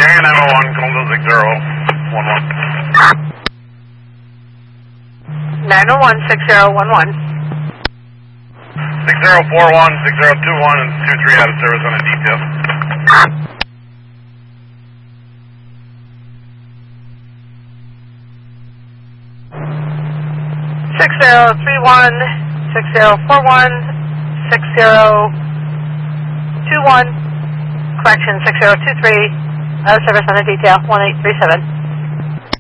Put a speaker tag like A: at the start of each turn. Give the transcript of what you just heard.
A: Gary 901, Columbia 6011.
B: 901 6011.
A: 6041, 6021, and 23 out of service on a detail.
B: 6031, 6041, 6021, correction 6023, out of service on a detail 1837.